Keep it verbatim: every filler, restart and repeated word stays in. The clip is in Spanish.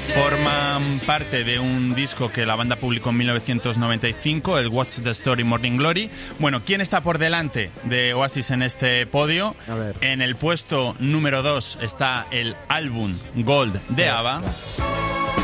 Forman parte de un disco que la banda publicó en mil novecientos noventa y cinco, el What's the Story Morning Glory. Bueno, ¿quién está por delante de Oasis en este podio? A ver. En el puesto número dos está el álbum Gold de ABBA. Claro.